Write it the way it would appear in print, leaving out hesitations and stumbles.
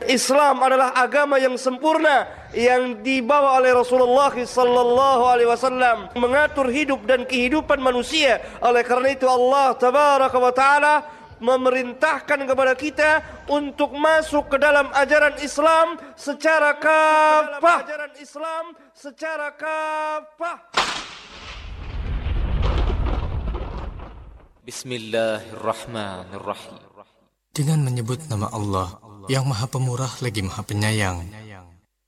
Islam adalah agama yang sempurna yang dibawa oleh Rasulullah sallallahu alaihi wasallam, mengatur hidup dan kehidupan manusia. Oleh karena itu Allah tabaraka wa taala memerintahkan kepada kita untuk masuk ke dalam ajaran Islam secara kafah. Bismillahirrahmanirrahim. Dengan menyebut nama Allah yang Maha Pemurah lagi Maha Penyayang.